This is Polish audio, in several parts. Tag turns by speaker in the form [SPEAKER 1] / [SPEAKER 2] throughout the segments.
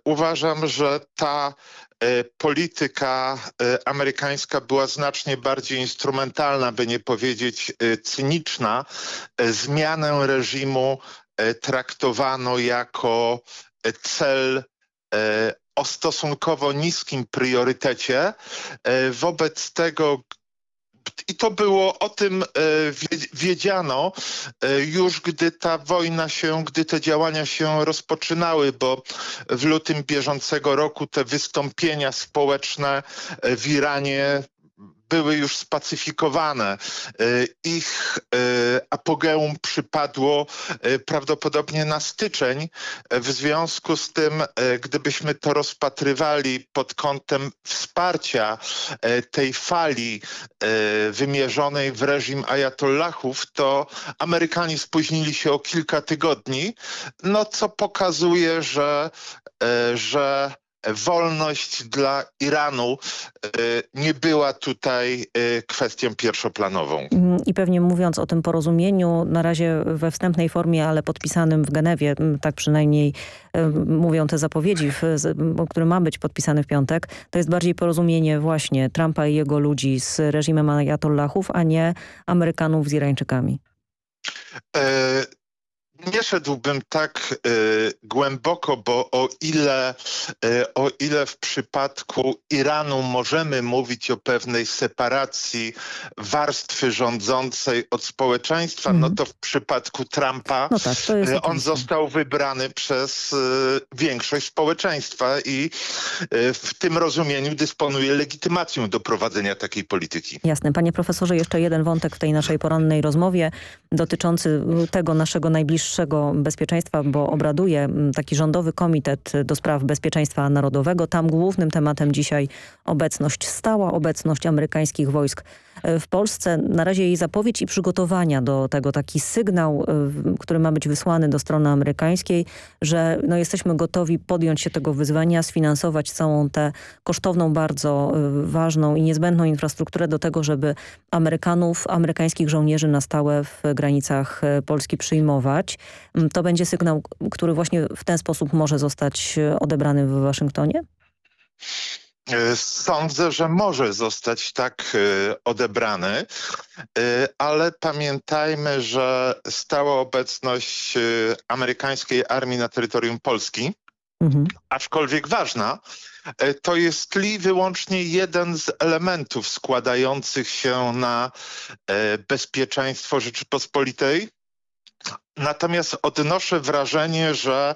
[SPEAKER 1] uważam, że ta polityka amerykańska była znacznie bardziej instrumentalna, by nie powiedzieć cyniczna. Zmianę reżimu traktowano jako cel o stosunkowo niskim priorytecie. Wobec tego i to było, o tym wiedziano już, gdy te działania się rozpoczynały, bo w lutym bieżącego roku te wystąpienia społeczne w Iranie były już spacyfikowane. Ich apogeum przypadło prawdopodobnie na styczeń. W związku z tym, gdybyśmy to rozpatrywali pod kątem wsparcia tej fali wymierzonej w reżim ajatollahów, to Amerykanie spóźnili się o kilka tygodni, no co pokazuje, że wolność dla Iranu nie była tutaj kwestią pierwszoplanową.
[SPEAKER 2] I pewnie mówiąc o tym porozumieniu, na razie we wstępnej formie, ale podpisanym w Genewie, tak przynajmniej mówią te zapowiedzi, który ma być podpisany w piątek, to jest bardziej porozumienie właśnie Trumpa i jego ludzi z reżimem ajatollahów, a nie Amerykanów z Irańczykami.
[SPEAKER 1] Nie szedłbym tak głęboko, bo o ile w przypadku Iranu możemy mówić o pewnej separacji warstwy rządzącej od społeczeństwa, no to w przypadku Trumpa on został wybrany przez większość społeczeństwa i w tym rozumieniu dysponuje legitymacją do prowadzenia takiej polityki.
[SPEAKER 2] Jasne. Panie profesorze, jeszcze jeden wątek w tej naszej porannej rozmowie dotyczący tego naszego najbliższego bezpieczeństwa, bo obraduje taki rządowy komitet do spraw bezpieczeństwa narodowego. Tam głównym tematem dzisiaj stała obecność amerykańskich wojsk w Polsce. Na razie jej zapowiedź i przygotowania do tego, taki sygnał, który ma być wysłany do strony amerykańskiej, że jesteśmy gotowi podjąć się tego wyzwania, sfinansować całą tę kosztowną, bardzo ważną i niezbędną infrastrukturę do tego, żeby amerykańskich żołnierzy na stałe w granicach Polski przyjmować. To będzie sygnał, który właśnie w ten sposób może zostać odebrany w Waszyngtonie?
[SPEAKER 1] Sądzę, że może zostać tak odebrany, ale pamiętajmy, że stała obecność amerykańskiej armii na terytorium Polski, aczkolwiek ważna, to jest wyłącznie jeden z elementów składających się na bezpieczeństwo Rzeczypospolitej. Natomiast odnoszę wrażenie, że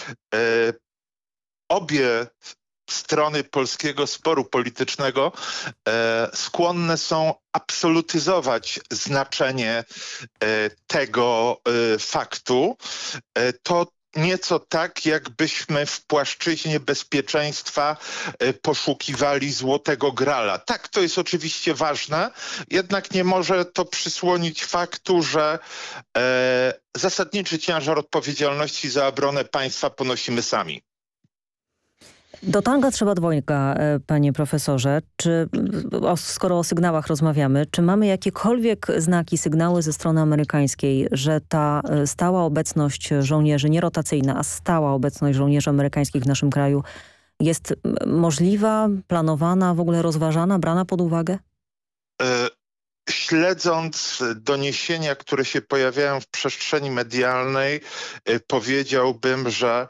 [SPEAKER 1] obie strony polskiego sporu politycznego skłonne są absolutyzować znaczenie tego faktu. To nieco tak, jakbyśmy w płaszczyźnie bezpieczeństwa poszukiwali złotego grala. Tak, to jest oczywiście ważne, jednak nie może to przysłonić faktu, że zasadniczy ciężar odpowiedzialności za obronę państwa ponosimy sami.
[SPEAKER 2] Do tanga trzeba dwojga, panie profesorze. Skoro o sygnałach rozmawiamy, czy mamy jakiekolwiek znaki, sygnały ze strony amerykańskiej, że ta stała obecność żołnierzy, nie rotacyjna, a stała obecność żołnierzy amerykańskich w naszym kraju jest możliwa, planowana, w ogóle rozważana, brana pod uwagę?
[SPEAKER 1] Śledząc doniesienia, które się pojawiają w przestrzeni medialnej, powiedziałbym, że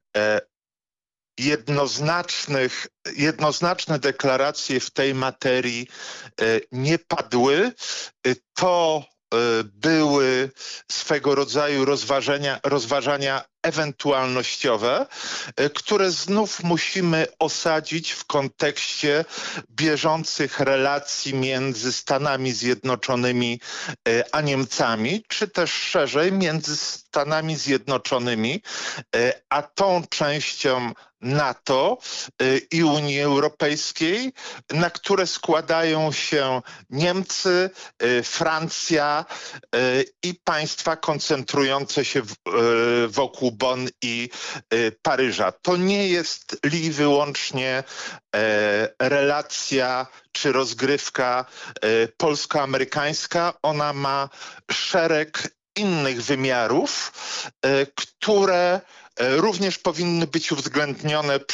[SPEAKER 1] jednoznaczne deklaracje w tej materii nie padły. To były swego rodzaju rozważania ewentualnościowe, które znów musimy osadzić w kontekście bieżących relacji między Stanami Zjednoczonymi a Niemcami, czy też szerzej między Stanami Zjednoczonymi a tą częścią NATO i Unii Europejskiej, na które składają się Niemcy, Francja i państwa koncentrujące się wokół Bonn i Paryża. To nie jest wyłącznie relacja czy rozgrywka polsko-amerykańska. Ona ma szereg innych wymiarów, które również powinny być uwzględnione